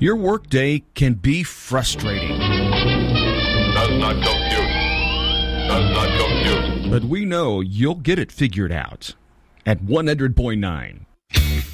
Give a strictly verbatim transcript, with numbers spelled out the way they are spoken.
Your workday can be frustrating. Does not compute. Does not compute. But we know you'll get it figured out at one hundred point nine.